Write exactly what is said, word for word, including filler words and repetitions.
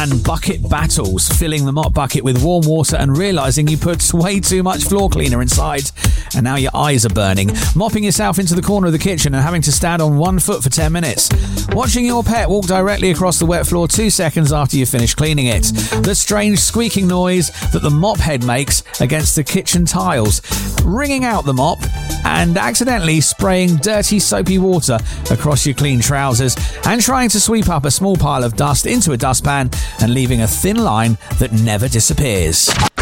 and bucket battles, filling the mop bucket with warm water and realising you put way too much floor cleaner inside, and now your eyes are burning, mopping yourself into the corner of the kitchen and having to stand on one foot for ten minutes, watching your pet walk directly across the wet floor two seconds after you finish cleaning it, the strange squeaking noise that the mop head makes against the kitchen tiles, wringing out the mop and accidentally spraying dirty soapy water across your clean trousers, and trying to sweep up a small pile of dust into a dustpan and leaving a thin line that never disappears.